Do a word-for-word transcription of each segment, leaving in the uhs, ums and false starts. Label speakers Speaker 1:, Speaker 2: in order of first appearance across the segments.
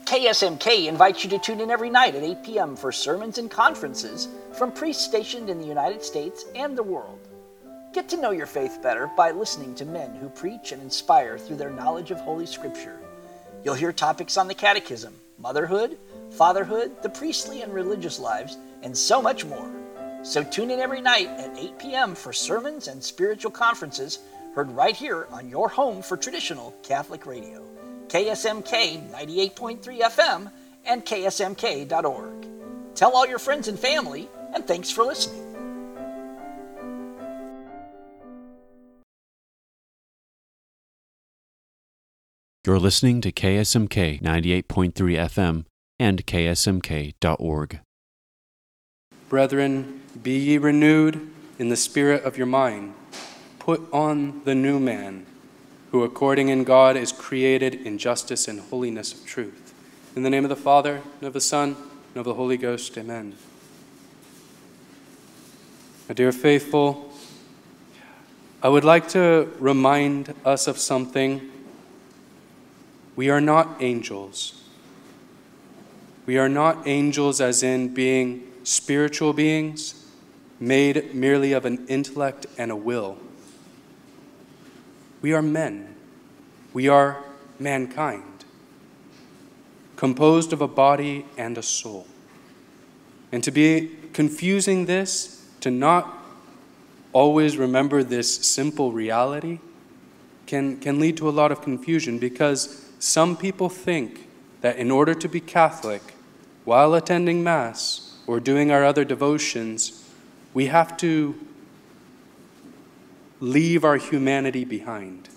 Speaker 1: K S M K invites you to tune in every night at eight p.m. for sermons and conferences from priests stationed in the United States and the world. Get to know your faith better by listening to men who preach and inspire through their knowledge of Holy Scripture. You'll hear topics on the catechism, motherhood, fatherhood, the priestly and religious lives, and so much more. So tune in every night at eight p.m. for sermons and spiritual conferences heard right here on your home for traditional Catholic radio. K S M K ninety-eight point three F M and K S M K dot org. Tell all your friends and family, and thanks for listening.
Speaker 2: You're listening to K S M K ninety-eight point three F M and K S M K dot org.
Speaker 3: Brethren, be ye renewed in the spirit of your mind. Put on the new man, who according in God is created in justice and holiness of truth. In the name of the Father, and of the Son, and of the Holy Ghost, amen. My dear faithful, I would like to remind us of something. We are not angels. We are not angels as in being spiritual beings, made merely of an intellect and a will. We are men. We are mankind, composed of a body and a soul. And to be confusing this, to not always remember this simple reality, can, can lead to a lot of confusion, because some people think that in order to be Catholic, while attending Mass or doing our other devotions, we have to leave our humanity behind.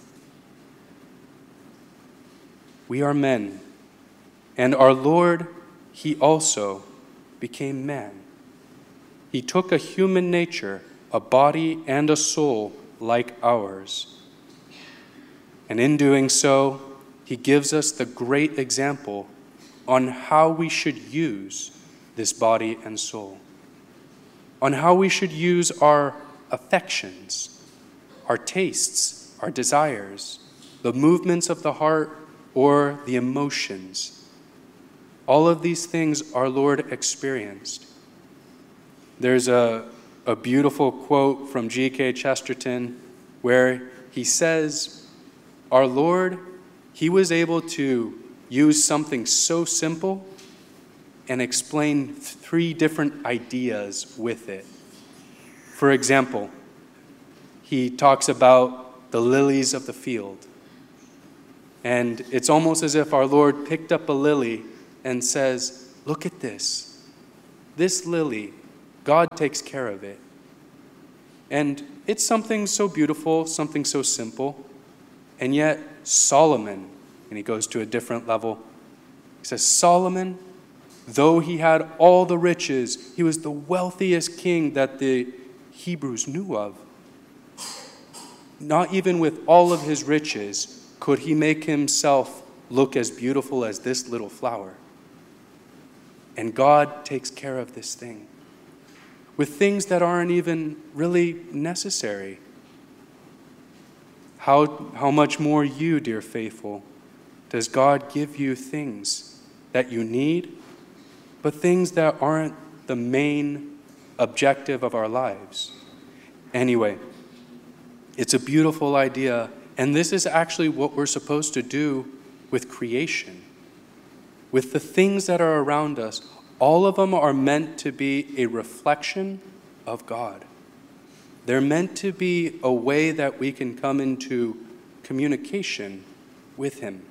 Speaker 3: We are men, and our Lord, he also became man. He took a human nature, a body and a soul like ours. And in doing so, he gives us the great example on how we should use this body and soul, on how we should use our affections, our tastes, our desires, the movements of the heart, or the emotions. All of these things our Lord experienced. There's a, a beautiful quote from G K Chesterton where he says, our Lord, he was able to use something so simple and explain three different ideas with it. For example, he talks about the lilies of the field. And it's almost as if our Lord picked up a lily and says, look at this. This lily, God takes care of it. And it's something so beautiful, something so simple. And yet Solomon, and he goes to a different level, he says, Solomon, though he had all the riches, he was the wealthiest king that the Hebrews knew of. Not even with all of his riches could he make himself look as beautiful as this little flower. And God takes care of this thing with things that aren't even really necessary. How, how much more you, dear faithful, does God give you things that you need, but things that aren't the main objective of our lives? Anyway, it's a beautiful idea, and this is actually what we're supposed to do with creation. With the things that are around us, all of them are meant to be a reflection of God. They're meant to be a way that we can come into communication with him.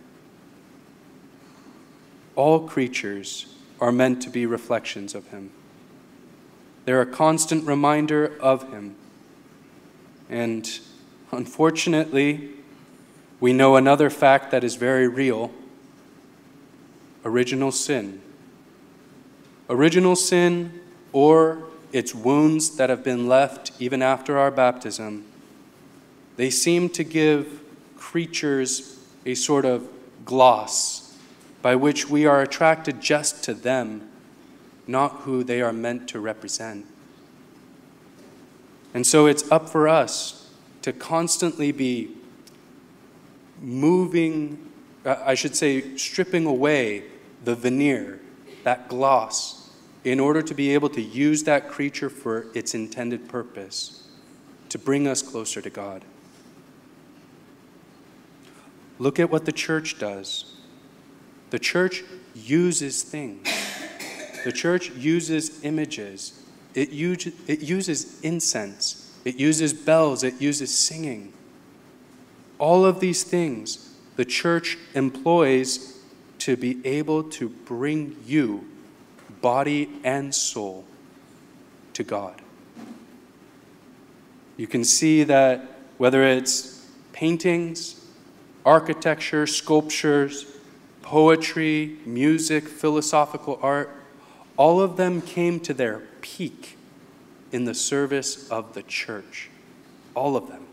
Speaker 3: All creatures are meant to be reflections of him. They're a constant reminder of him. And unfortunately, we know another fact that is very real: original sin. Original sin, or its wounds that have been left even after our baptism, they seem to give creatures a sort of gloss by which we are attracted just to them, not who they are meant to represent. And so it's up for us to constantly be moving, I should say, stripping away the veneer, that gloss, in order to be able to use that creature for its intended purpose, to bring us closer to God. Look at what the church does. The church uses things. The church uses images. It, u- it uses incense. It uses bells. It uses singing. All of these things the church employs to be able to bring you, body and soul, to God. You can see that whether it's paintings, architecture, sculptures, poetry, music, philosophical art, all of them came to their peak in the service of the church. All of them.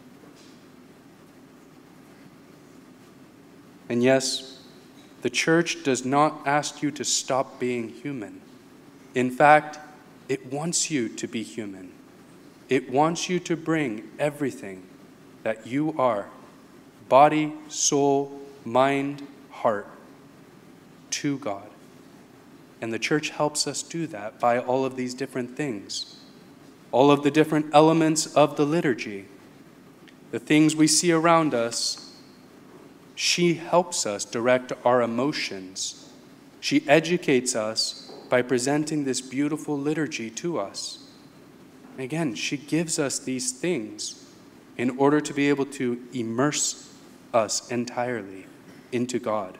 Speaker 3: And yes, the church does not ask you to stop being human. In fact, it wants you to be human. It wants you to bring everything that you are, body, soul, mind, heart, to God. And the church helps us do that by all of these different things, all of the different elements of the liturgy, the things we see around us. She helps us direct our emotions. She educates us by presenting this beautiful liturgy to us. And again, she gives us these things in order to be able to immerse us entirely into God.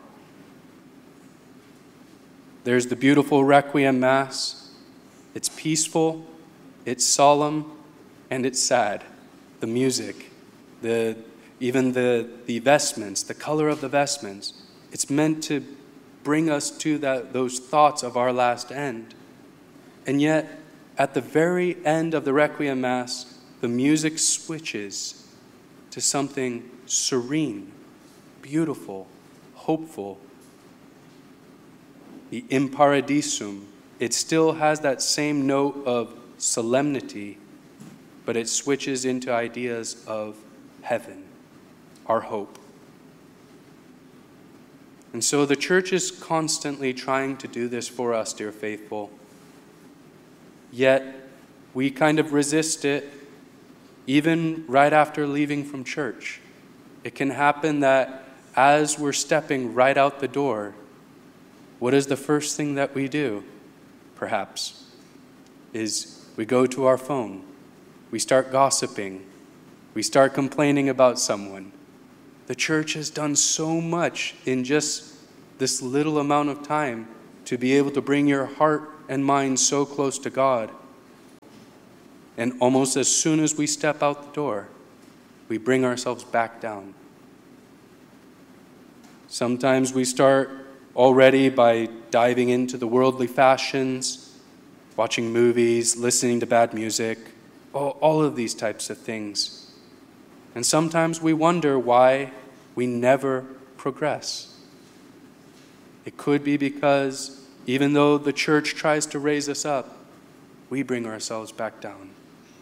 Speaker 3: There's the beautiful Requiem Mass. It's peaceful, it's solemn, and it's sad. The music, the even the, the vestments, the color of the vestments, it's meant to bring us to that, those thoughts of our last end. And yet, at the very end of the Requiem Mass, the music switches to something serene, beautiful, hopeful. The In Paradisum, it still has that same note of solemnity, but it switches into ideas of heaven, our hope. And so the church is constantly trying to do this for us, dear faithful. Yet we kind of resist it even right after leaving from church. It can happen that as we're stepping right out the door, what is the first thing that we do? Perhaps is we go to our phone. We start gossiping. We start complaining about someone. The church has done so much in just this little amount of time to be able to bring your heart and mind so close to God. And almost as soon as we step out the door, we bring ourselves back down. Sometimes we start already by diving into the worldly fashions, watching movies, listening to bad music, all, all of these types of things. And sometimes we wonder why we never progress. It could be because even though the church tries to raise us up, we bring ourselves back down.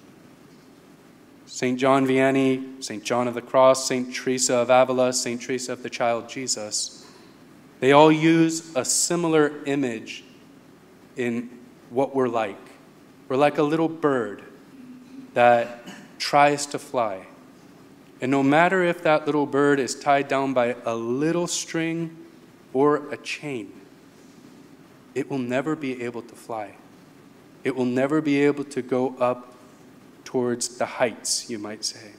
Speaker 3: Saint John Vianney, Saint John of the Cross, Saint Teresa of Avila, Saint Teresa of the Child Jesus, they all use a similar image in what we're like. We're like a little bird that tries to fly. And no matter if that little bird is tied down by a little string or a chain, it will never be able to fly. It will never be able to go up towards the heights, you might say.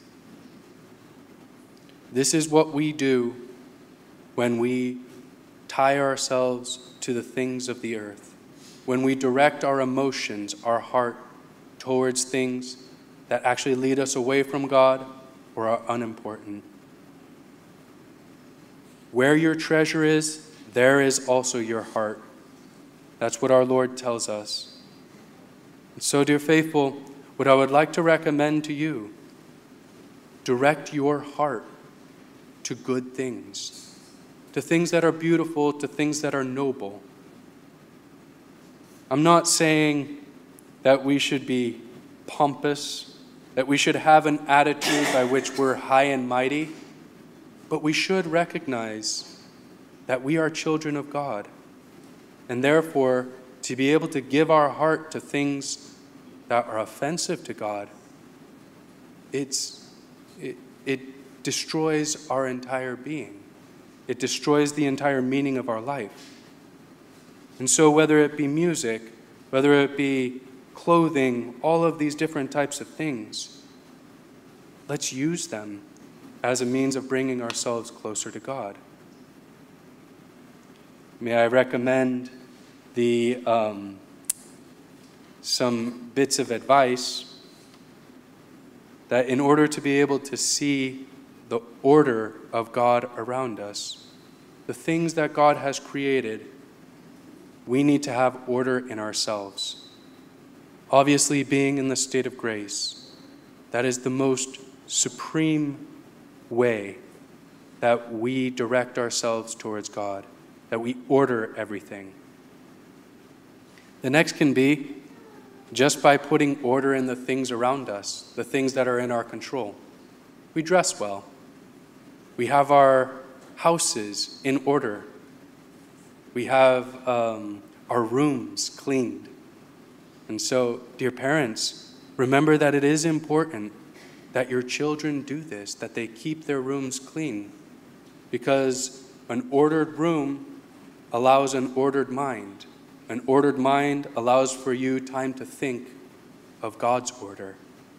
Speaker 3: This is what we do when we tie ourselves to the things of the earth, when we direct our emotions, our heart, towards things that actually lead us away from God or are unimportant. Where your treasure is, there is also your heart. That's what our Lord tells us. And so, dear faithful, what I would like to recommend to you, direct your heart to good things, to things that are beautiful, to things that are noble. I'm not saying that we should be pompous, that we should have an attitude by which we're high and mighty, but we should recognize that we are children of God, And therefore, to be able to give our heart to things that are offensive to God, it's, it, it destroys our entire being. It destroys the entire meaning of our life. And so whether it be music, whether it be clothing, all of these different types of things, let's use them as a means of bringing ourselves closer to God. May I recommend the um, some bits of advice that in order to be able to see the order of God around us, the things that God has created, we need to have order in ourselves. Obviously, being in the state of grace, that is the most supreme way that we direct ourselves towards God, that we order everything. The next can be just by putting order in the things around us, the things that are in our control. We dress well. We have our houses in order. We have um, our rooms cleaned. And so, dear parents, remember that it is important that your children do this, that they keep their rooms clean, because an ordered room allows an ordered mind. An ordered mind allows for you time to think of God's order.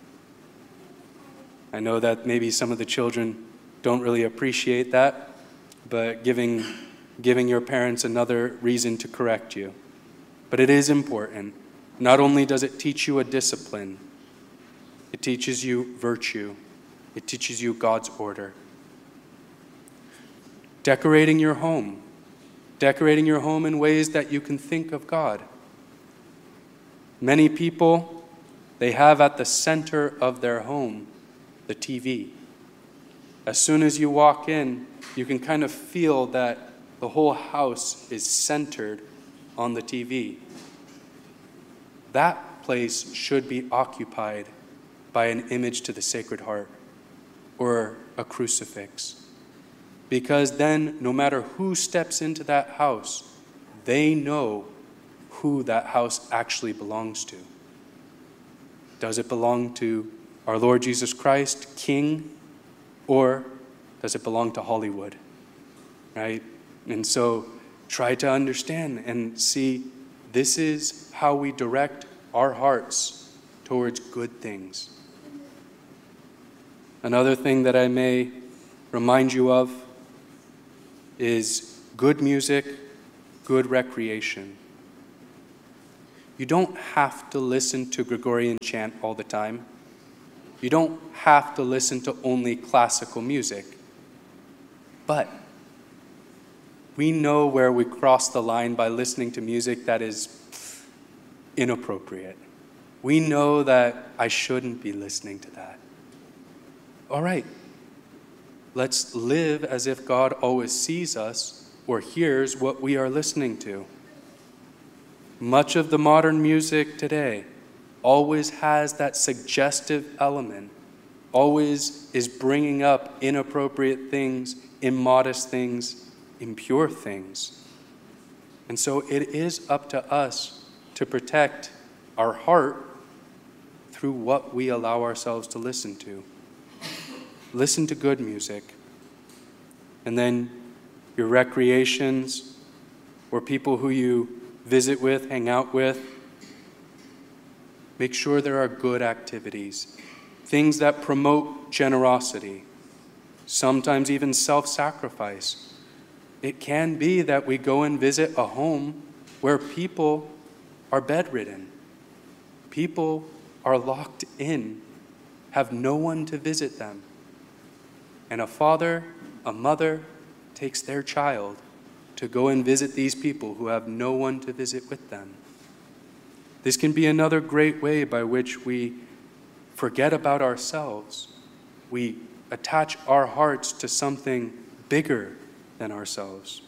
Speaker 3: I know that maybe some of the children don't really appreciate that, but giving, giving your parents another reason to correct you. But it is important. Not only does it teach you a discipline, it teaches you virtue. It teaches you God's order. Decorating your home. Decorating your home in ways that you can think of God. Many people, they have at the center of their home the T V. As soon as you walk in, you can kind of feel that the whole house is centered on the T V. That place should be occupied by an image to the Sacred Heart or a crucifix. Because then, no matter who steps into that house, they know who that house actually belongs to. Does it belong to our Lord Jesus Christ, King, or does it belong to Hollywood? Right? And so, try to understand and see this is how we direct our hearts towards good things. Another thing that I may remind you of is good music, good recreation. You don't have to listen to Gregorian chant all the time. You don't have to listen to only classical music. But we know where we cross the line by listening to music that is inappropriate. We know that I shouldn't be listening to that. All right. Let's live as if God always sees us or hears what we are listening to. Much of the modern music today always has that suggestive element, always is bringing up inappropriate things, immodest things, impure things. And so it is up to us to protect our heart through what we allow ourselves to listen to. Listen to good music. And then your recreations or people who you visit with, hang out with, make sure there are good activities, things that promote generosity, sometimes even self-sacrifice. It can be that we go and visit a home where people are bedridden. People are locked in, have no one to visit them. And a father, a mother, takes their child to go and visit these people who have no one to visit with them. This can be another great way by which we forget about ourselves. We attach our hearts to something bigger than ourselves.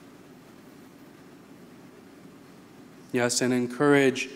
Speaker 3: Yes, and encourage,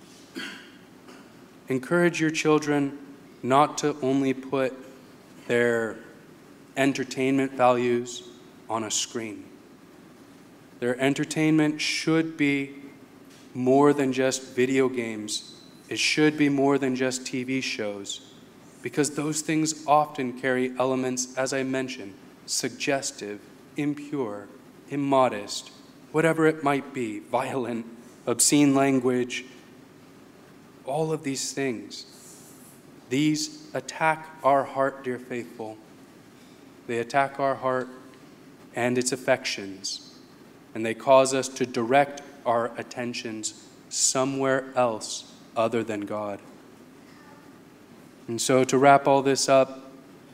Speaker 3: encourage your children not to only put their entertainment values on a screen. Their entertainment should be more than just video games. It should be more than just T V shows, because those things often carry elements, as I mentioned, suggestive, impure, immodest, whatever it might be, violent, obscene language, all of these things. These attack our heart, dear faithful. They attack our heart and its affections, and they cause us to direct our attentions somewhere else other than God. And so to wrap all this up,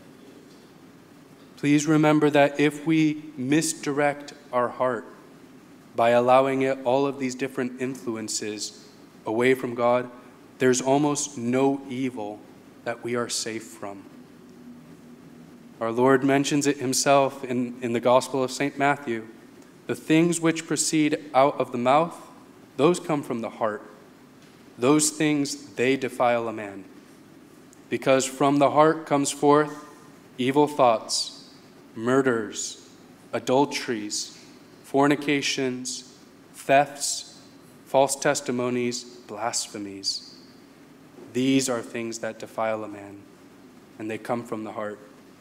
Speaker 3: please remember that if we misdirect our heart by allowing it all of these different influences away from God, there's almost no evil that we are safe from. Our Lord mentions it himself in, in the Gospel of Saint Matthew. The things which proceed out of the mouth, those come from the heart. Those things, they defile a man. Because from the heart comes forth evil thoughts, murders, adulteries, fornications, thefts, false testimonies, blasphemies. These are things that defile a man, and they come from the heart.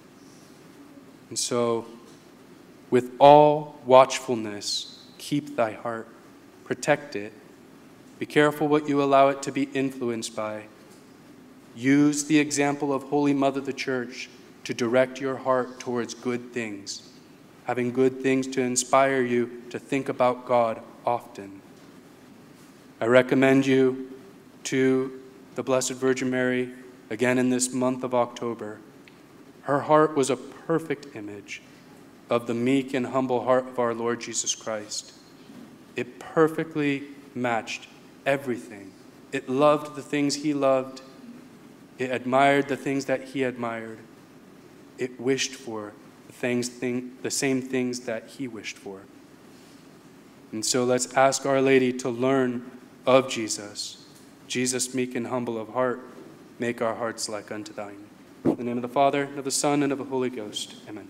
Speaker 3: And so, with all watchfulness, keep thy heart, protect it. Be careful what you allow it to be influenced by. Use the example of Holy Mother the Church to direct your heart towards good things, having good things to inspire you to think about God often. I recommend you to the Blessed Virgin Mary, again in this month of October. Her heart was a perfect image of the meek and humble heart of our Lord Jesus Christ. It perfectly matched everything. It loved the things he loved. It admired the things that he admired. It wished for the, things, thing, the same things that he wished for. And so let's ask Our Lady to learn of Jesus. Jesus, meek and humble of heart, make our hearts like unto thine. In the name of the Father, and of the Son, and of the Holy Ghost. Amen.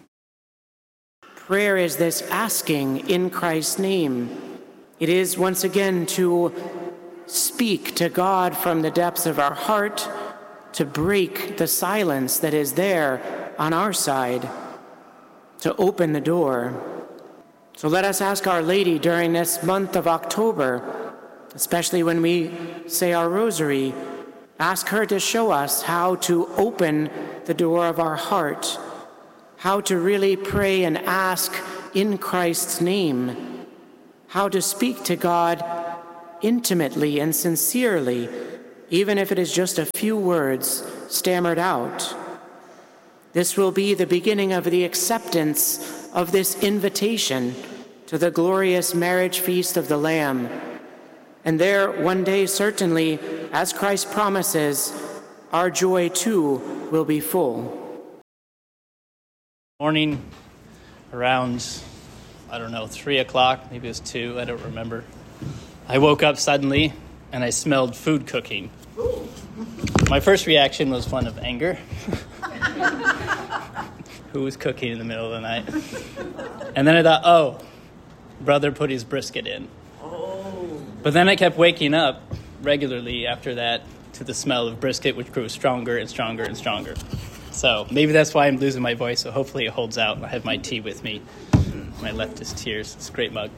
Speaker 4: Prayer is this asking in Christ's name. It is once again to speak to God from the depths of our heart, to break the silence that is there on our side, to open the door. So let us ask Our Lady during this month of October, especially when we say our rosary, ask her to show us how to open the door of our heart, how to really pray and ask in Christ's name, how to speak to God intimately and sincerely, even if it is just a few words stammered out. This will be the beginning of the acceptance of this invitation to the glorious marriage feast of the Lamb. And there, one day, certainly, as Christ promises, our joy too will be full.
Speaker 5: Morning, around, I don't know, three o'clock, maybe it was two, I don't remember. I woke up suddenly and I smelled food cooking. My first reaction was one of anger. Who was cooking in the middle of the night? And then I thought, oh, brother put his brisket in. But then I kept waking up regularly after that to the smell of brisket, which grew stronger and stronger and stronger. So maybe that's why I'm losing my voice, so hopefully it holds out. I have my tea with me. My leftist tears. It's a great mug.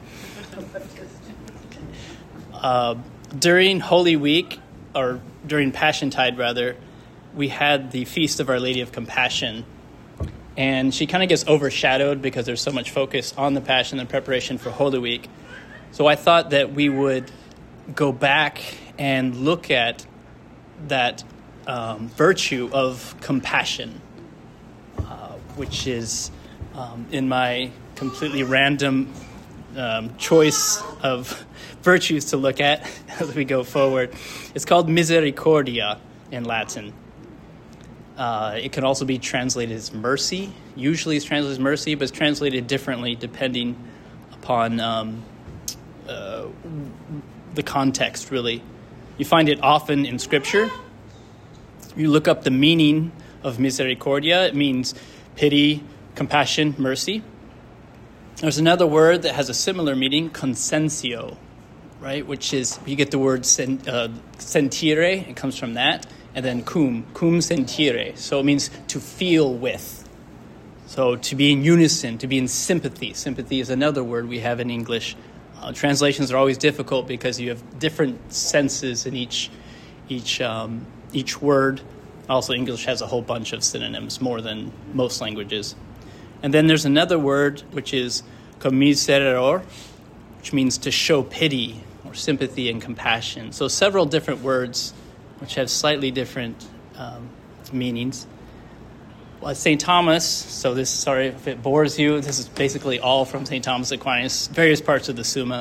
Speaker 5: Uh, during Holy Week, or during Passiontide rather, we had the Feast of Our Lady of Compassion. And she kind of gets overshadowed because there's so much focus on the Passion and preparation for Holy Week. So I thought that we would go back and look at that um, virtue of compassion, uh, which is um, in my completely random um, choice of virtues to look at as we go forward. It's called misericordia in Latin. Uh, it can also be translated as mercy. Usually it's translated as mercy, but it's translated differently depending upon um, uh, the context, really. You find it often in Scripture. You look up the meaning of misericordia. It means pity, compassion, mercy. There's another word that has a similar meaning, consensio, right? Which is, you get the word sen, uh, sentire, it comes from that, and then cum, cum sentire. So it means to feel with. So to be in unison, to be in sympathy. Sympathy is another word we have in English. Uh, translations are always difficult because you have different senses in each each um, each word. Also, English has a whole bunch of synonyms, more than most languages. And then there's another word, which is commiserere, which means to show pity or sympathy and compassion. So several different words which have slightly different um, meanings. Well, Saint Thomas, so this, sorry if it bores you, this is basically all from Saint Thomas Aquinas, various parts of the Summa.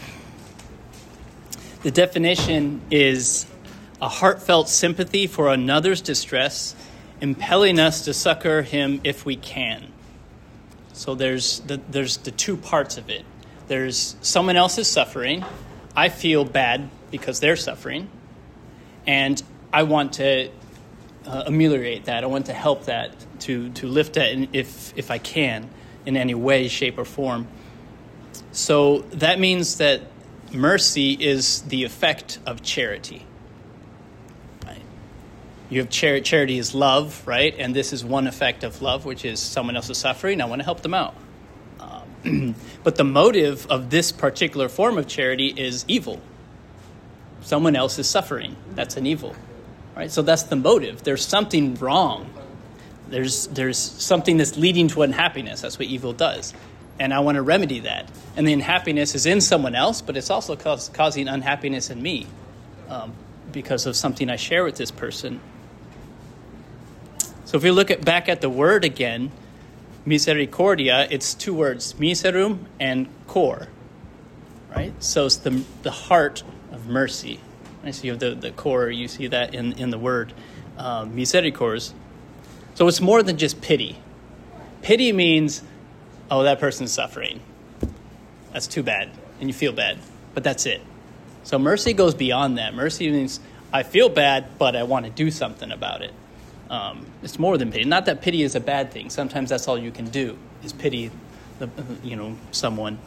Speaker 5: The definition is a heartfelt sympathy for another's distress, impelling us to succor him if we can. So there's the, there's the two parts of it. There's someone else is suffering. I feel bad because they're suffering. And I want to uh, ameliorate that. I want to help that, to, to lift that in, if, if I can, in any way, shape, or form. So that means that mercy is the effect of charity. Right? You have char- charity is love, right? And this is one effect of love, which is someone else is suffering. I want to help them out. Um, but the motive of this particular form of charity is evil. Someone else is suffering. That's an evil, right? So that's the motive. There's something wrong. There's there's something that's leading to unhappiness. That's what evil does. And I want to remedy that. And the unhappiness is in someone else, but it's also cause, causing unhappiness in me um, because of something I share with this person. So if we look at back at the word again, misericordia, it's two words, miserum and cor, right? So it's the the heart of mercy. Right? So you have the, the cor, you see that in, in the word uh, misericors. So it's more than just pity. Pity means, oh, that person's suffering. That's too bad. And you feel bad. But that's it. So mercy goes beyond that. Mercy means I feel bad, but I want to do something about it. Um, it's more than pity. Not that pity is a bad thing. Sometimes that's all you can do is pity, the, you know, someone.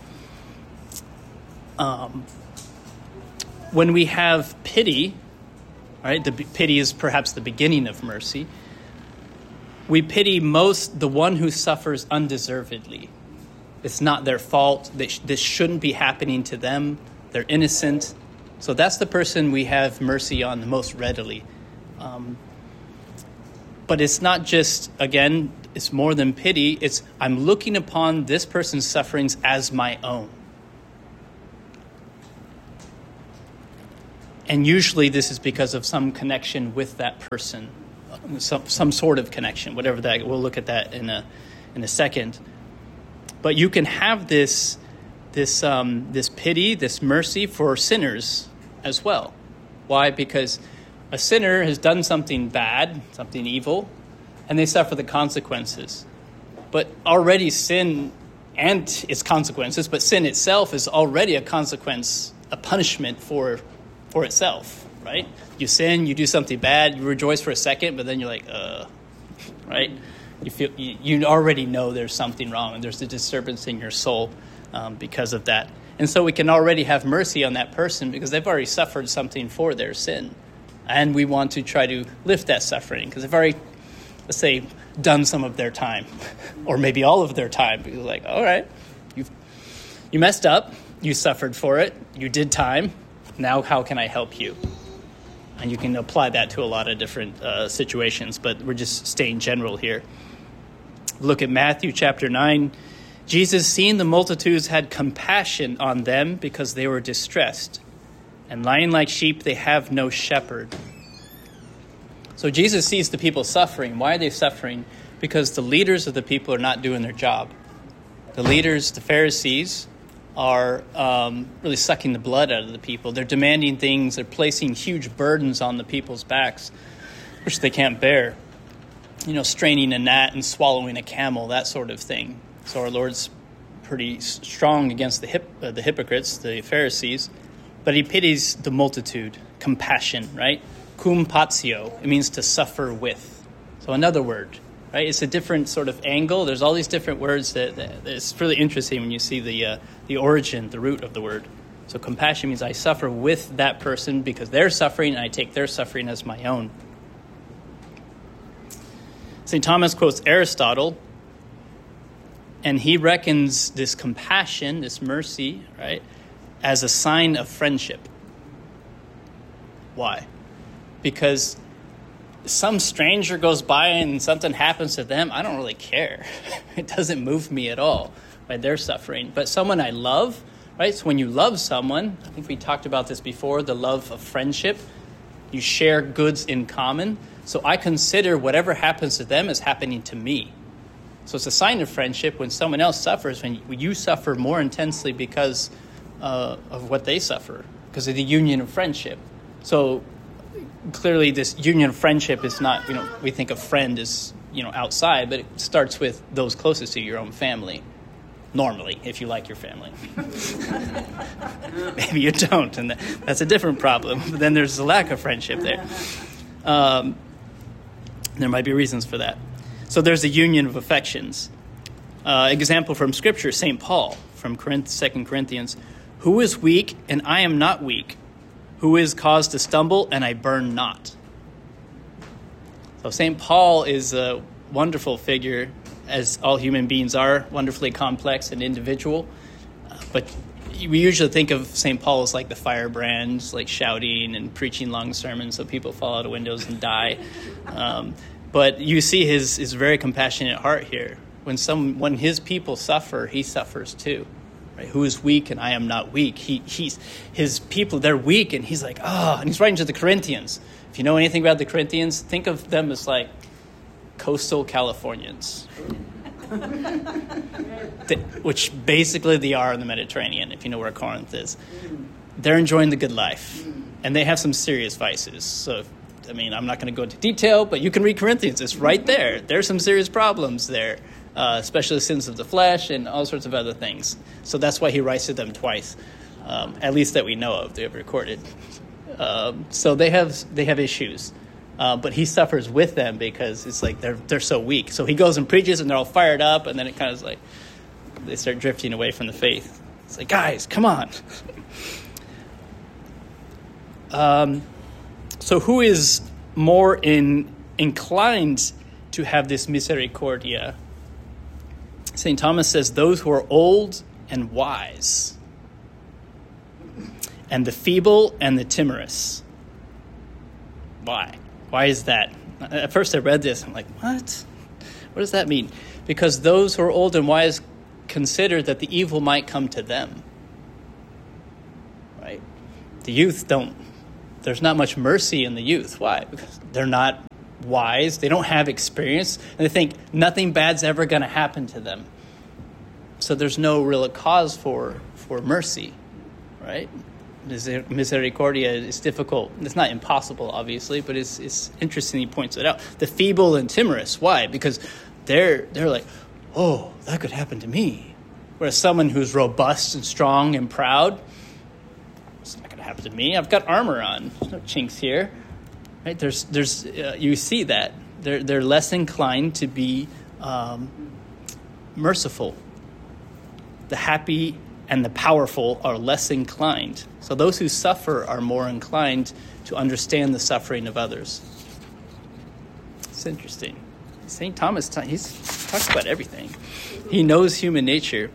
Speaker 5: Um, when we have pity, right? The pity is perhaps the beginning of mercy. We pity most the one who suffers undeservedly. It's not their fault. They sh- this shouldn't be happening to them. They're innocent. So that's the person we have mercy on the most readily. Um, but it's not just, again, it's more than pity. It's I'm looking upon this person's sufferings as my own. And usually this is because of some connection with that person. Some some sort of connection, whatever that. We'll look at that in a in a second. But you can have this this um, this pity, this mercy for sinners as well. Why? Because a sinner has done something bad, something evil, and they suffer the consequences. But already sin and its consequences, but sin itself is already a consequence, a punishment for for itself. Right? You sin, you do something bad, you rejoice for a second, but then you're like, uh, right? You feel you, you already know there's something wrong, and there's a disturbance in your soul um, because of that. And so we can already have mercy on that person because they've already suffered something for their sin. And we want to try to lift that suffering because they've already, let's say, done some of their time, or maybe all of their time. Because like, all right, you you messed up, you suffered for it, you did time, now how can I help you? And you can apply that to a lot of different uh, situations, but we're just staying general here. Look at Matthew chapter nine. Jesus, seeing the multitudes, had compassion on them because they were distressed. And lying like sheep, they have no shepherd. So Jesus sees the people suffering. Why are they suffering? Because the leaders of the people are not doing their job. The leaders, the Pharisees, are um, really sucking the blood out of the people. They're demanding things. They're placing huge burdens on the people's backs, which they can't bear. You know, straining a gnat and swallowing a camel, that sort of thing. So our Lord's pretty strong against the hip, uh, the hypocrites, the Pharisees, but he pities the multitude. Compassion, right? Cum patio. It means to suffer with. So another word, right? It's a different sort of angle. There's all these different words that, that it's really interesting when you see the uh, the origin, the root of the word. So compassion means I suffer with that person because they're suffering, and I take their suffering as my own. Saint Thomas quotes Aristotle, and he reckons this compassion, this mercy, right, as a sign of friendship. Why? Because some stranger goes by and something happens to them, I don't really care. It doesn't move me at all, right? They're suffering. But someone I love, right? So when you love someone, I think we talked about this before, the love of friendship. You share goods in common. So I consider whatever happens to them as happening to me. So it's a sign of friendship when someone else suffers, when you suffer more intensely because uh, of what they suffer, because of the union of friendship. So clearly this union of friendship is not, you know, we think a friend is, you know, outside, but it starts with those closest to your own family. Normally, if you like your family. Maybe you don't, and that's a different problem. But then there's a lack of friendship there. Um, there might be reasons for that. So there's a union of affections. Uh, example from Scripture, Saint Paul from Second Corinthians. Who is weak, and I am not weak? Who is caused to stumble, and I burn not? So Saint Paul is a wonderful figure, as all human beings are, wonderfully complex and individual. Uh, but we usually think of Saint Paul as like the firebrand, like shouting and preaching long sermons so people fall out of windows and die. Um, but you see his, his very compassionate heart here. When some when his people suffer, he suffers too. Right? Who is weak and I am not weak? He he's his people, they're weak, and he's like, oh, and he's writing to the Corinthians. If you know anything about the Corinthians, think of them as like coastal Californians. Which basically they are in the Mediterranean, if you know where Corinth is. They're enjoying the good life, and they have some serious vices. So, I mean, I'm not going to go into detail, but you can read Corinthians. It's right there. There's some serious problems there, uh, especially sins of the flesh and all sorts of other things. So that's why he writes to them twice, um, at least that we know of. They have recorded. Um, so they have they have issues. Uh, but he suffers with them because it's like they're they're so weak. So he goes and preaches, and they're all fired up, and then it kind of is like they start drifting away from the faith. It's like, guys, come on. um, so who is more in, inclined to have this misericordia? Saint Thomas says, those who are old and wise, and the feeble and the timorous. Why? Why is that? At first I read this, I'm like, what? What does that mean? Because those who are old and wise consider that the evil might come to them. Right? The youth don't, there's not much mercy in the youth. Why? Because they're not wise, they don't have experience, and they think nothing bad's ever going to happen to them. So there's no real cause for, for mercy, right? Misericordia is difficult. It's not impossible, obviously, but it's it's interesting he points it out. The feeble and timorous. Why? Because they're they're like, oh, that could happen to me. Whereas someone who's robust and strong and proud, it's not going to happen to me. I've got armor on. There's no chinks here. Right? There's there's uh, you see that they're they're less inclined to be um, merciful. The happy and the powerful are less inclined. So those who suffer are more inclined to understand the suffering of others. It's interesting. Saint Thomas, he talks about everything. He knows human nature.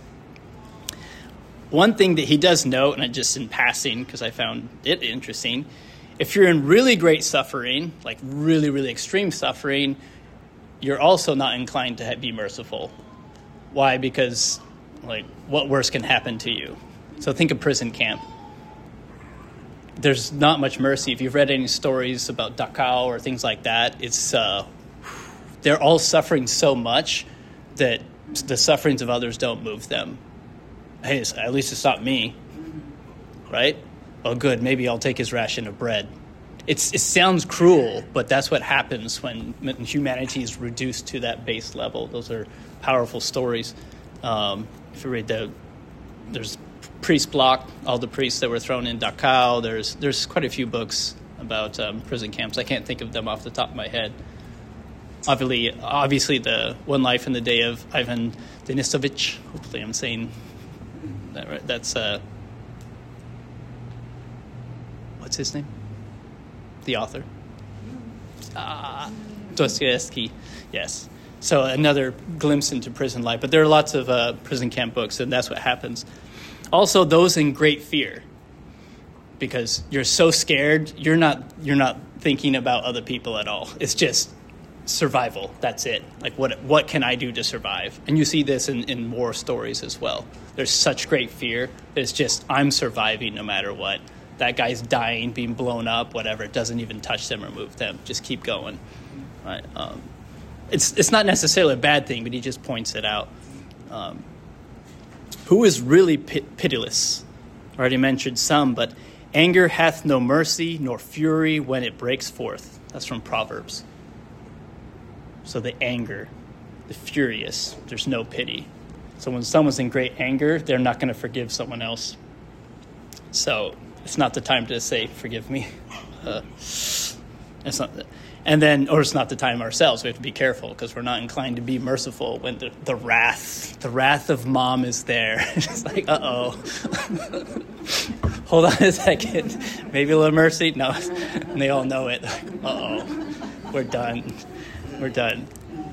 Speaker 5: One thing that he does note, and I just in passing, because I found it interesting, if you're in really great suffering, like really, really extreme suffering, you're also not inclined to be merciful. Why? Because like, what worse can happen to you? So think of prison camp. There's not much mercy. If you've read any stories about Dachau or things like that, it's uh, they're all suffering so much that the sufferings of others don't move them. Hey, at least it's not me, right? Oh, good. Maybe I'll take his ration of bread. It's, it sounds cruel, but that's what happens when humanity is reduced to that base level. Those are powerful stories. Um, if you read the, there's Priest Block, all the priests that were thrown in Dachau. There's there's quite a few books about um, prison camps. I can't think of them off the top of my head. obviously, obviously the One Life in the Day of Ivan Denisovich. Hopefully I'm saying that right. That's, uh, what's his name? The author. Ah, Dostoevsky, yes. So another glimpse into prison life. But there are lots of uh, prison camp books, and that's what happens. Also, those in great fear, because you're so scared, you're not you're not thinking about other people at all. It's just survival. That's it. Like, what what can I do to survive? And you see this in, in war stories as well. There's such great fear. It's just, I'm surviving no matter what. That guy's dying, being blown up, whatever. It doesn't even touch them or move them. Just keep going. Right? Um, it's it's not necessarily a bad thing, but he just points it out. Um, who is really pit- pitiless? I already mentioned some, but anger hath no mercy, nor fury when it breaks forth. That's from Proverbs. So the anger, the furious, there's no pity. So when someone's in great anger, they're not going to forgive someone else. So it's not the time to say, forgive me. Uh, it's not, and then, or it's not the time ourselves. We have to be careful because we're not inclined to be merciful when the, the wrath, the wrath of mom is there. It's like, uh-oh. Hold on a second. Maybe a little mercy? No. And they all know it. Uh-oh. We're done. We're done.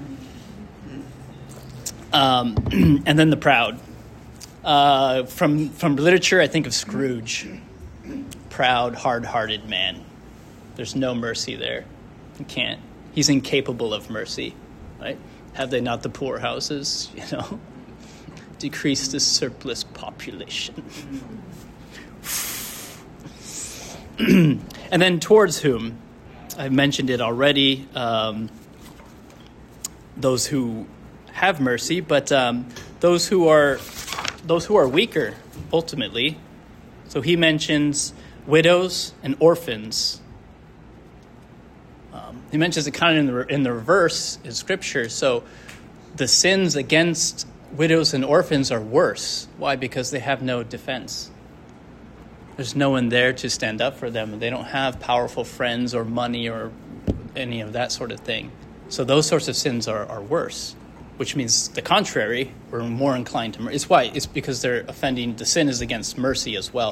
Speaker 5: Um, and then the proud. Uh, from from literature, I think of Scrooge. Proud, hard-hearted man. There's no mercy there. You can't. He's incapable of mercy, right? Have they not the poorhouses, you know? Decrease the surplus population. And then towards whom? I mentioned it already. Um, those who have mercy, but um, those who are those who are weaker, ultimately. So he mentions widows and orphans. Um, he mentions it kind of in the in the reverse in Scripture. So the sins against widows and orphans are worse. Why? Because they have no defense. There's no one there to stand up for them. They don't have powerful friends or money or any of that sort of thing. So those sorts of sins are, are worse, which means the contrary, we're more inclined to mercy. It's why, it's because they're offending, the sin is against mercy as well.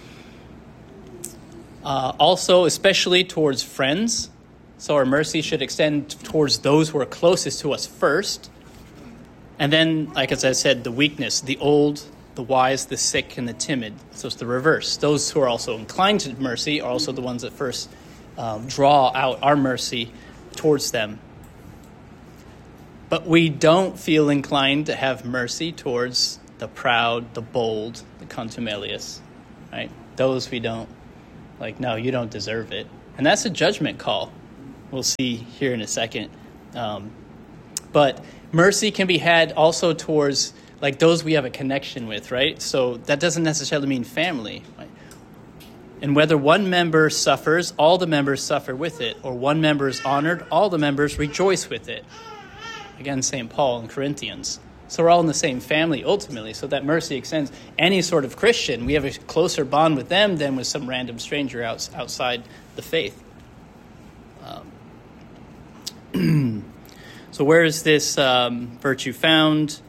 Speaker 5: Uh, also, especially towards friends. So our mercy should extend towards those who are closest to us first. And then, like as I said, the weakness, the old, the wise, the sick, and the timid. So it's the reverse. Those who are also inclined to mercy are also the ones that first um, draw out our mercy towards them. But we don't feel inclined to have mercy towards the proud, the bold, the contumelious, right? Those we don't, like, no, you don't deserve it. And that's a judgment call. We'll see here in a second. Um, but mercy can be had also towards, like, those we have a connection with, right? So that doesn't necessarily mean family, right? And whether one member suffers, all the members suffer with it, or one member is honored, all the members rejoice with it. Again, Saint Paul in Corinthians. So we're all in the same family, ultimately. So that mercy extends any sort of Christian. We have a closer bond with them than with some random stranger out, outside the faith. Um, so where is this um, virtue found?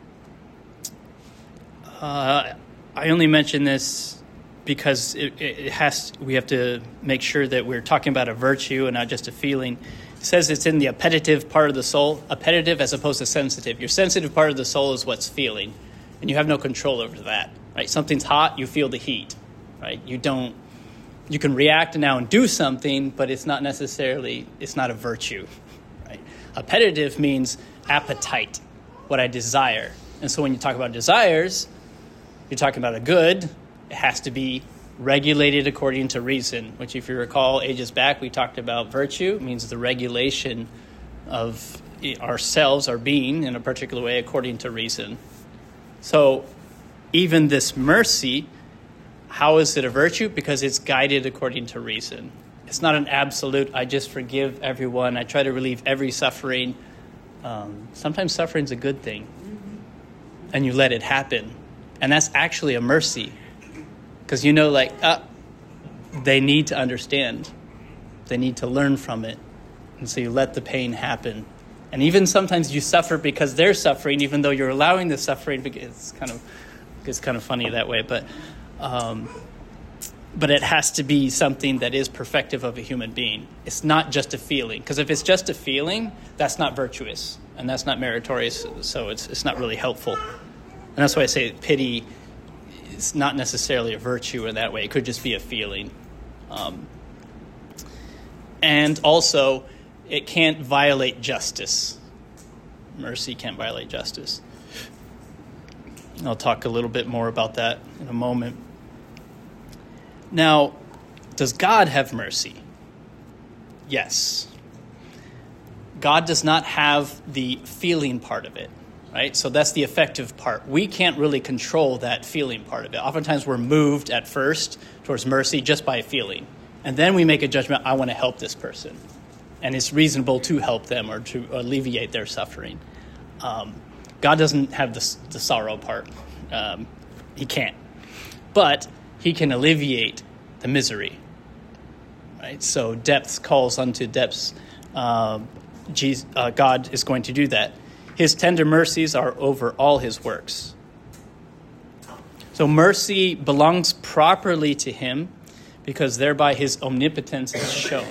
Speaker 5: Uh, I only mention this because it, it has. We have to make sure that we're talking about a virtue and not just a feeling. It says it's in the appetitive part of the soul, appetitive as opposed to sensitive. Your sensitive part of the soul is what's feeling, and you have no control over that, right? Something's hot, you feel the heat, right? You don't, you can react now and do something, but it's not necessarily, it's not a virtue, right? Appetitive means appetite, what I desire. And so when you talk about desires, you're talking about a good, it has to be regulated according to reason, which if you recall ages back, we talked about virtue. It means the regulation of ourselves, our being, in a particular way according to reason. So even this mercy, how is it a virtue? Because it's guided according to reason. It's not an absolute, I just forgive everyone, I try to relieve every suffering. Um, sometimes suffering's a good thing, and you let it happen. And that's actually a mercy. Because you know, like, uh, they need to understand. They need to learn from it. And so you let the pain happen. And even sometimes you suffer because they're suffering, even though you're allowing the suffering. It's kind of it's kind of funny that way, but um, but it has to be something that is perfective of a human being. It's not just a feeling, because if it's just a feeling, that's not virtuous and that's not meritorious. So it's it's not really helpful. And that's why I say pity is not necessarily a virtue in that way. It could just be a feeling. Um, and also, it can't violate justice. Mercy can't violate justice. I'll talk a little bit more about that in a moment. Now, does God have mercy? Yes. God does not have the feeling part of it, right? So that's the affective part. We can't really control that feeling part of it. Oftentimes we're moved at first towards mercy just by a feeling. And then we make a judgment, I want to help this person. And it's reasonable to help them or to alleviate their suffering. Um, God doesn't have the, the sorrow part. Um, he can't. But he can alleviate the misery. Right? So depths calls unto depths. Uh, Jesus, uh, God is going to do that. His tender mercies are over all his works. So mercy belongs properly to him because thereby his omnipotence is shown.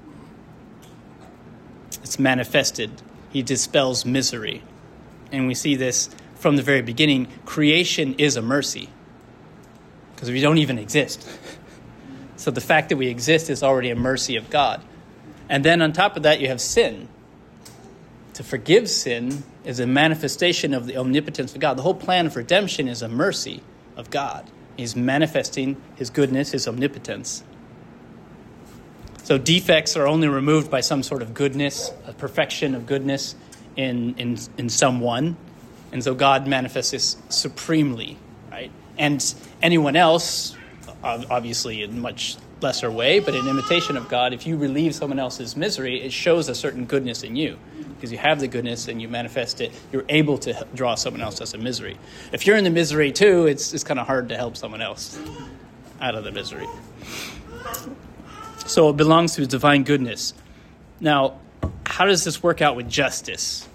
Speaker 5: It's manifested. He dispels misery. And we see this from the very beginning. Creation is a mercy because we don't even exist. So the fact that we exist is already a mercy of God. And then on top of that, you have sin. To forgive sin is a manifestation of the omnipotence of God. The whole plan of redemption is a mercy of God. He's manifesting his goodness, his omnipotence. So defects are only removed by some sort of goodness, a perfection of goodness in in, in someone. And so God manifests this supremely, right? And anyone else, obviously in much lesser way, but in imitation of God, if you relieve someone else's misery, it shows a certain goodness in you. Because you have the goodness and you manifest it, you're able to draw someone else out of misery. If you're in the misery too, it's it's kind of hard to help someone else out of the misery. So it belongs to his divine goodness. Now, how does this work out with justice?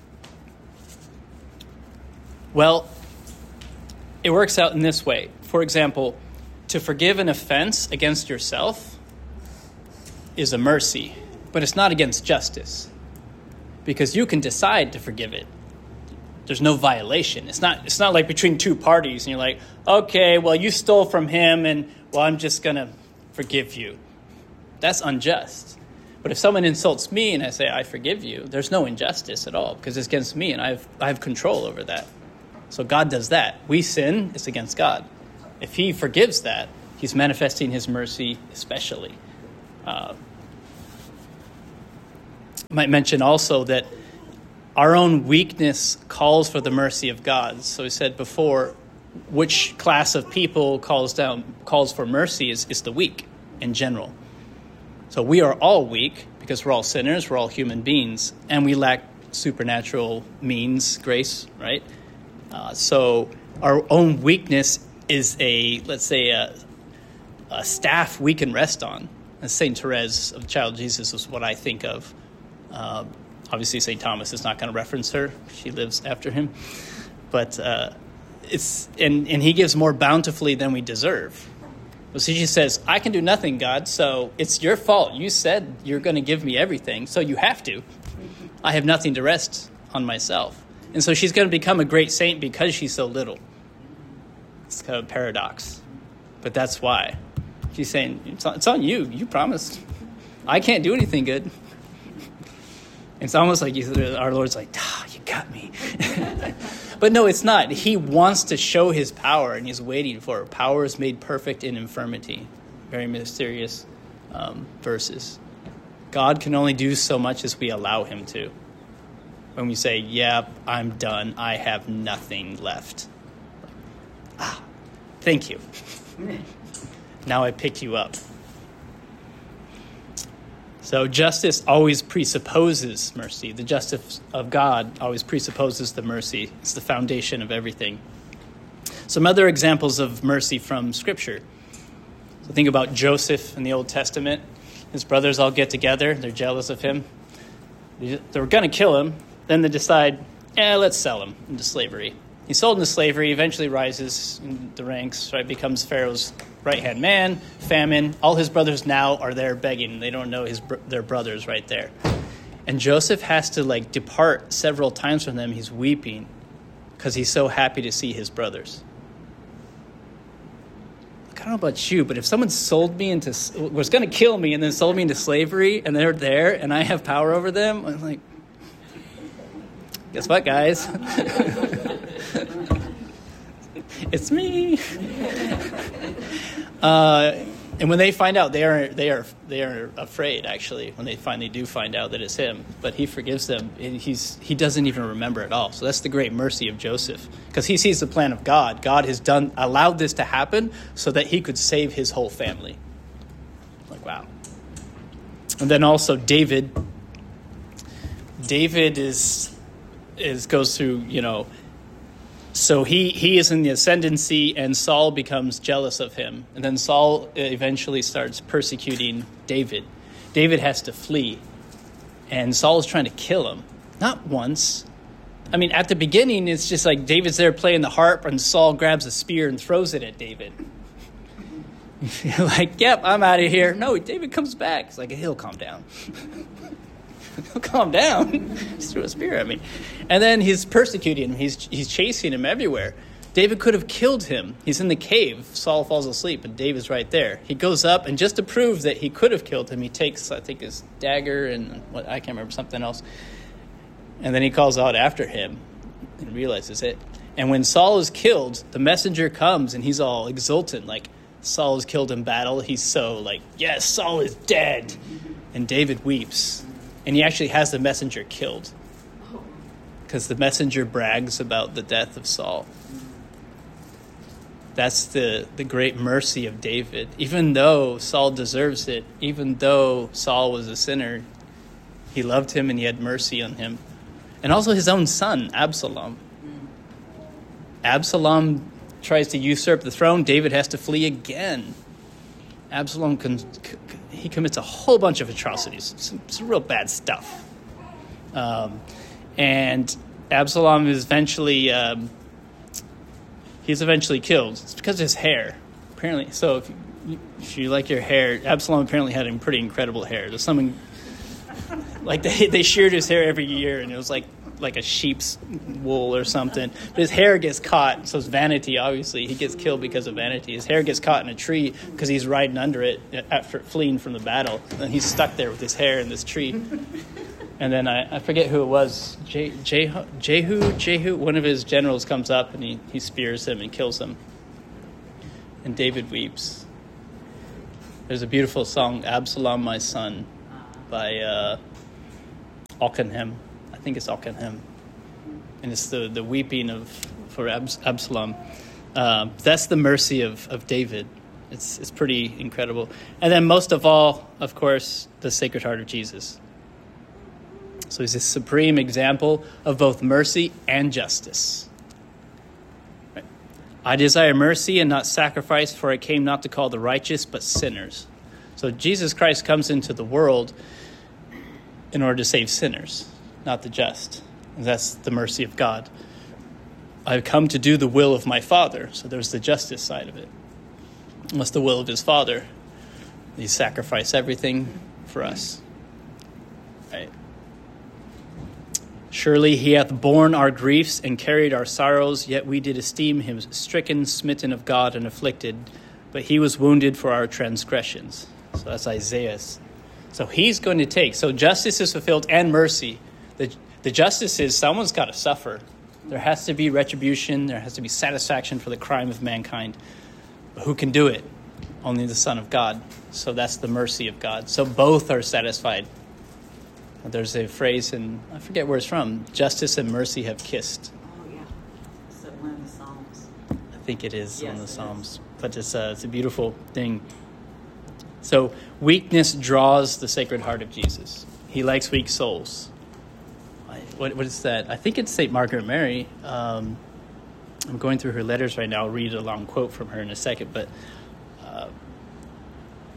Speaker 5: Well, it works out in this way. For example, to forgive an offense against yourself is a mercy, but it's not against justice. Because you can decide to forgive it. There's no violation. It's not it's not like between two parties and you're like, okay, well, you stole from him and, well, I'm just going to forgive you. That's unjust. But if someone insults me and I say, I forgive you, there's no injustice at all because it's against me and I have, I have control over that. So God does that. We sin, it's against God. If he forgives that, he's manifesting his mercy especially. Uh, I might mention also that our own weakness calls for the mercy of God. So we said before, which class of people calls down calls for mercy is, is the weak in general. So we are all weak because we're all sinners, we're all human beings, and we lack supernatural means, grace, right? Uh, so our own weakness is a, let's say, a, a staff we can rest on. And Saint Therese of the Child Jesus is what I think of. Uh, obviously, Saint Thomas is not going to reference her. She lives after him. But uh, it's and, and he gives more bountifully than we deserve. So she says, I can do nothing, God, so it's your fault. You said you're going to give me everything, so you have to. I have nothing to rest on myself. And so she's going to become a great saint because she's so little. It's kind of a paradox. But that's why. She's saying, it's on, it's on you. You promised. I can't do anything good. It's almost like our Lord's like, ah, you got me. But no, it's not. He wants to show his power, and he's waiting for it. Power is made perfect in infirmity. Very mysterious um, verses. God can only do so much as we allow him to. When we say, yeah, I'm done. I have nothing left. Ah, thank you. Now I pick you up. So justice always presupposes mercy. The justice of God always presupposes the mercy. It's the foundation of everything. Some other examples of mercy from Scripture. So think about Joseph in the Old Testament. His brothers all get together. They're jealous of him. They were going to kill him. then they decide, eh, let's sell him into slavery. He's sold into slavery, eventually rises in the ranks, right, becomes Pharaoh's right-hand man, famine. All his brothers now are there begging. They don't know his their brothers right there. And Joseph has to, like, depart several times from them. He's weeping because he's so happy to see his brothers. I don't know about you, but if someone sold me into, was going to kill me and then sold me into slavery and they're there and I have power over them, I'm like, guess what, guys? It's me. Uh, and when they find out, they are they are they are afraid. Actually, when they finally do find out that it's him, but he forgives them. And he's he doesn't even remember at all. So that's the great mercy of Joseph, because he sees the plan of God. God has done allowed this to happen so that he could save his whole family. Like, wow. And then also David. David is is goes through, you know. So he, he is in the ascendancy, and Saul becomes jealous of him. And then Saul eventually starts persecuting David. David has to flee. And Saul is trying to kill him. Not once. I mean, at the beginning, it's just like David's there playing the harp, and Saul grabs a spear and throws it at David. You're like, yep, I'm out of here. No, David comes back. It's like, he'll calm down. He'll calm down. Just threw a spear at me. And then he's persecuting him. He's he's chasing him everywhere. David could have killed him. He's in the cave. Saul falls asleep, and David's right there. He goes up, and just to prove that he could have killed him, he takes, I think, his dagger and what I can't remember, something else. And then he calls out after him and realizes it. And when Saul is killed, the messenger comes, and he's all exultant, like, Saul is killed in battle. He's so like, yes, Saul is dead. And David weeps. And he actually has the messenger killed, because the messenger brags about the death of Saul. That's the, the great mercy of David. Even though Saul deserves it, even though Saul was a sinner, he loved him and he had mercy on him. And also his own son, Absalom. Absalom tries to usurp the throne. David has to flee again. Absalom can... He commits a whole bunch of atrocities, some, some real bad stuff. Um, and Absalom is eventually, um, he's eventually killed. It's because of his hair, apparently. So if you, if you like your hair, Absalom apparently had a pretty incredible hair. There's something, like they, they sheared his hair every year, and it was like, like a sheep's wool or something. But his hair gets caught, so it's vanity, obviously. He gets killed because of vanity. His hair gets caught in a tree because he's riding under it after fleeing from the battle. And he's stuck there with his hair in this tree. And then I, I forget who it was. Je, Jehu, Jehu, Jehu, one of his generals comes up and he, he spears him and kills him. And David weeps. There's a beautiful song, Absalom, My Son, by uh, Okenhem. I think it's Okenhem. And it's the, the weeping of for Abs- Absalom. Uh, that's the mercy of, of David. It's it's pretty incredible. And then most of all, of course, the Sacred Heart of Jesus. So he's a supreme example of both mercy and justice. Right. I desire mercy and not sacrifice, for I came not to call the righteous, but sinners. So Jesus Christ comes into the world in order to save sinners, not the just. And that's the mercy of God. I've come to do the will of my Father. So there's the justice side of it. What's the will of his Father? He sacrificed everything for us. Right? Surely he hath borne our griefs and carried our sorrows, yet we did esteem him stricken, smitten of God, and afflicted. But he was wounded for our transgressions. So that's Isaiah. So he's going to take. So justice is fulfilled and mercy. The, the justice is someone's got to suffer. There has to be retribution. There has to be satisfaction for the crime of mankind. But who can do it? Only the Son of God. So that's the mercy of God. So both are satisfied. There's a phrase, and I forget where it's from, justice and mercy have kissed.
Speaker 6: Oh, yeah. It's one of the Psalms.
Speaker 5: I think it is
Speaker 6: yes,
Speaker 5: one of the
Speaker 6: it
Speaker 5: Psalms.
Speaker 6: Is.
Speaker 5: But it's a, it's a beautiful thing. So weakness draws the Sacred Heart of Jesus. He likes weak souls. What, what is that? I think it's Saint Margaret Mary. Um, I'm going through her letters right now. I'll read a long quote from her in a second. But uh,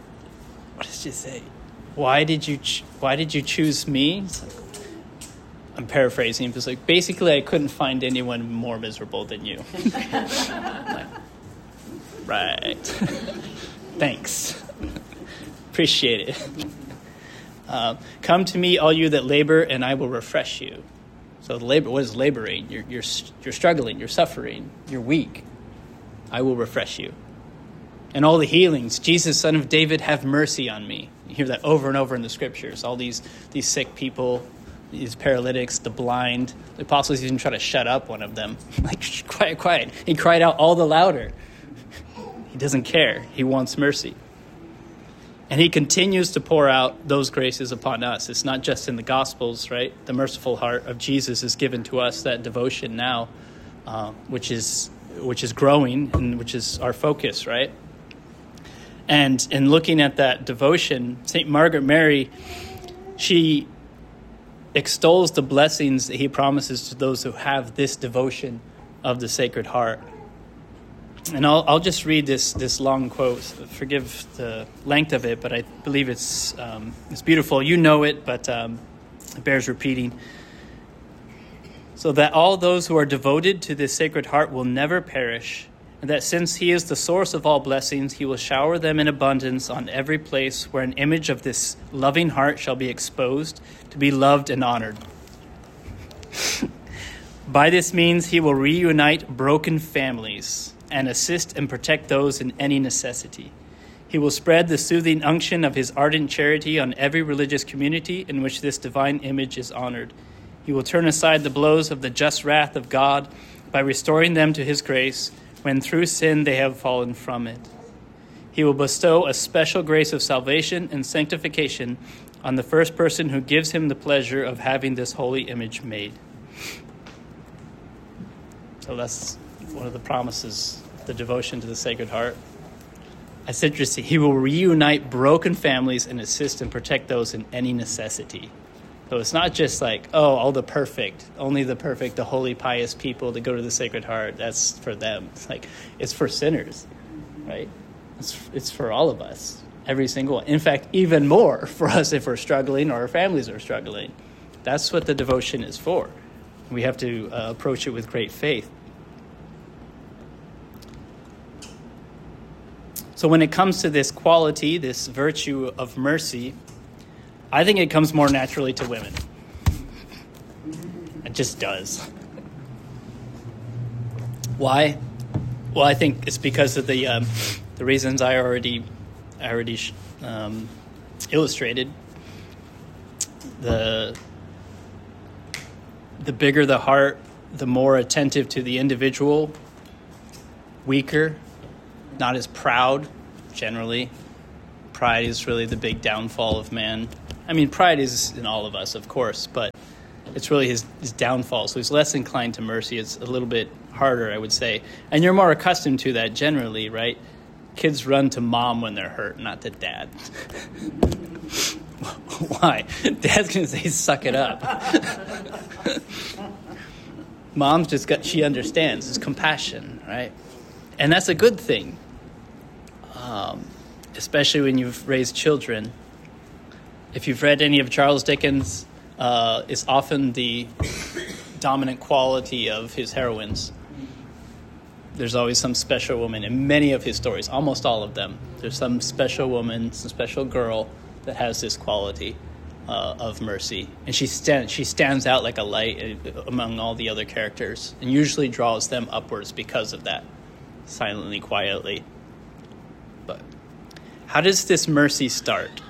Speaker 5: what does she say? Why did you ch- Why did you choose me? I'm paraphrasing. It was like, basically, I couldn't find anyone more miserable than you. Like, right. Thanks. Appreciate it. Uh, Come to me, all you that labor, and I will refresh you. So labor, what is laboring? You're, you're, you're struggling, you're suffering, you're weak. I will refresh you. And all the healings, Jesus, son of David, have mercy on me. You hear that over and over in the scriptures. All these, these sick people, these paralytics, the blind. The apostles even try to shut up one of them. Like, quiet, quiet. He cried out all the louder. He doesn't care. He wants mercy. And he continues to pour out those graces upon us. It's not just in the Gospels, right? The merciful heart of Jesus is given to us, that devotion now, uh, which is which is growing and which is our focus, right? And in looking at that devotion, Saint Margaret Mary, she extols the blessings that he promises to those who have this devotion of the Sacred Heart. And I'll, I'll just read this this long quote. Forgive the length of it, but I believe it's um, it's beautiful. You know it, but um, it bears repeating. So that all those who are devoted to this Sacred Heart will never perish, and that since he is the source of all blessings, he will shower them in abundance on every place where an image of this loving heart shall be exposed, to be loved and honored. By this means, he will reunite broken families and assist and protect those in any necessity. He will spread the soothing unction of his ardent charity on every religious community in which this divine image is honored. He will turn aside the blows of the just wrath of God by restoring them to his grace when through sin they have fallen from it. He will bestow a special grace of salvation and sanctification on the first person who gives him the pleasure of having this holy image made. So that's one of the promises, the devotion to the Sacred Heart. It's interesting. He will reunite broken families and assist and protect those in any necessity. So it's not just like, oh, all the perfect, only the perfect, the holy, pious people that go to the Sacred Heart. That's for them. It's like, it's for sinners, right? It's, it's for all of us, every single one. In fact, even more for us if we're struggling or our families are struggling. That's what the devotion is for. We have to uh, approach it with great faith. So when it comes to this quality, this virtue of mercy, I think it comes more naturally to women. It just does. Why? Well, I think it's because of the um, the reasons I already I already um, illustrated. The the bigger the heart, the more attentive to the individual, weaker, not as proud, generally. Pride is really the big downfall of man. I mean, pride is in all of us, of course, but it's really his, his downfall. So he's less inclined to mercy. It's a little bit harder, I would say. And you're more accustomed to that generally, right? Kids run to mom when they're hurt, not to dad. Why? Dad's going to say, suck it up. Mom's just got, she understands. It's compassion, right? And that's a good thing. Um, especially when you've raised children. If you've read any of Charles Dickens, uh, it's often the dominant quality of his heroines. There's always some special woman in many of his stories, almost all of them. There's some special woman, some special girl that has this quality uh, of mercy. And she, stand, she stands out like a light among all the other characters and usually draws them upwards because of that, silently, quietly. But how does this mercy start?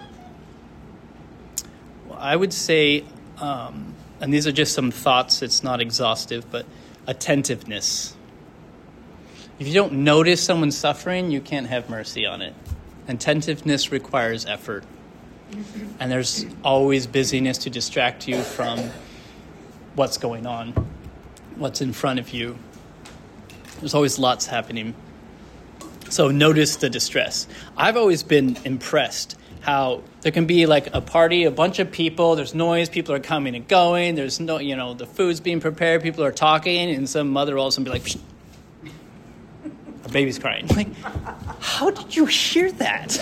Speaker 5: Well, I would say, um, and these are just some thoughts, it's not exhaustive, but attentiveness. If you don't notice someone suffering, you can't have mercy on it. Attentiveness requires effort. And there's always busyness to distract you from what's going on, what's in front of you. There's always lots happening. So notice the distress. I've always been impressed how there can be like a party, a bunch of people, there's noise, people are coming and going, there's no, you know, the food's being prepared, people are talking, and some mother will also be like, psh, a baby's crying. Like, how did you hear that?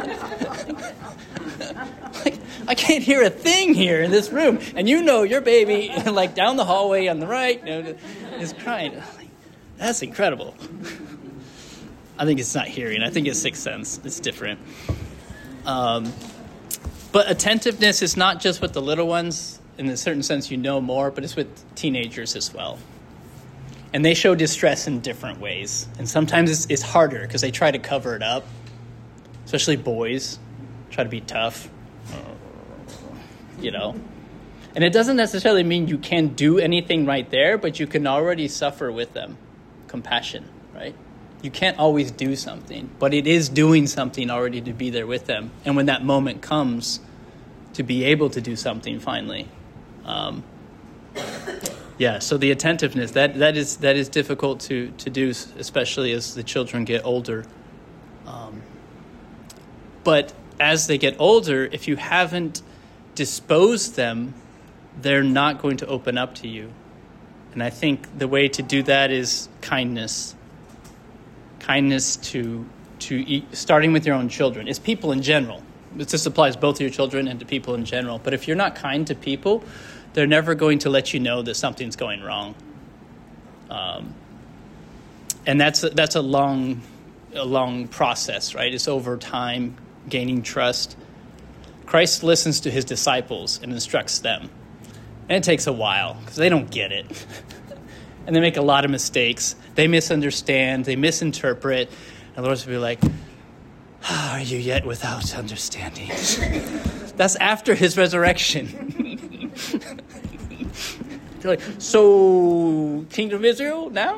Speaker 5: Like, I can't hear a thing here in this room. And you know your baby, like down the hallway on the right, you know, is crying. Like, that's incredible. I think it's not hearing. I think it's sixth sense. It's different. Um, but attentiveness is not just with the little ones. In a certain sense, you know more, but it's with teenagers as well. And they show distress in different ways. And sometimes it's, it's harder because they try to cover it up, especially boys try to be tough, you know. And it doesn't necessarily mean you can't do anything right there, but you can already suffer with them. Compassion, right? You can't always do something, but it is doing something already to be there with them. And when that moment comes to be able to do something finally, um, yeah, so the attentiveness, that that is that is difficult to, to do, especially as the children get older. Um, but as they get older, if you haven't disposed them, they're not going to open up to you. And I think the way to do that is kindness. Kindness to to eat, starting with your own children. It's people in general. This applies both to your children and to people in general. But if you're not kind to people, they're never going to let you know that something's going wrong. Um, and that's a, that's a long a long process, right? It's over time, gaining trust. Christ listens to his disciples and instructs them. And it takes a while because they don't get it. And they make a lot of mistakes. They misunderstand. They misinterpret. And the Lord's will be like, oh, are you yet without understanding? That's after his resurrection. They're like, so, Kingdom of Israel now?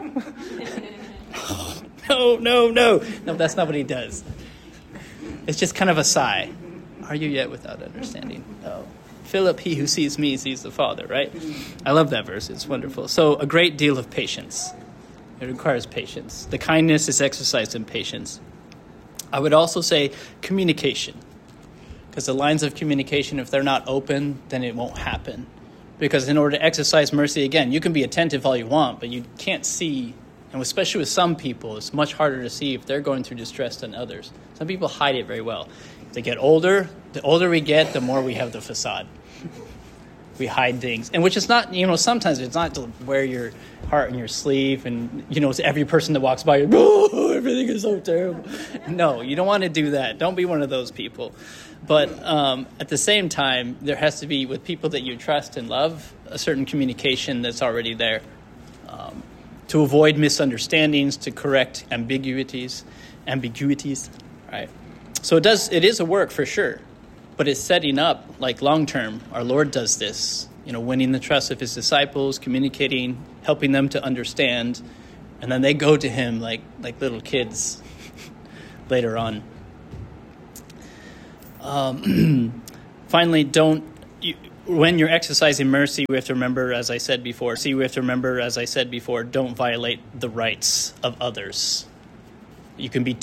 Speaker 5: no, no, no. No, that's not what he does. It's just kind of a sigh. Are you yet without understanding? No. Philip, he who sees me sees the Father, right? I love that verse. It's wonderful. So a great deal of patience. It requires patience. The kindness is exercised in patience. I would also say communication. Because the lines of communication, if they're not open, then it won't happen. Because in order to exercise mercy, again, you can be attentive all you want, but you can't see. And especially with some people, it's much harder to see if they're going through distress than others. Some people hide it very well. As they get older, the older we get, the more we have the facade. We hide things. And which is not, you know, sometimes it's not to wear your heart on your sleeve and, you know, to every person that walks by, oh, everything is so terrible. No, you don't want to do that. Don't be one of those people. But um, at the same time, there has to be, with people that you trust and love, a certain communication that's already there. Um, to avoid misunderstandings, to correct ambiguities, ambiguities, right? So it does, it is a work for sure. But it's setting up, like long-term, our Lord does this, you know, winning the trust of his disciples, communicating, helping them to understand, and then they go to him like like little kids later on. Um, finally, don't, you, when you're exercising mercy, we have to remember, as I said before, see, we have to remember, as I said before, don't violate the rights of others. You can be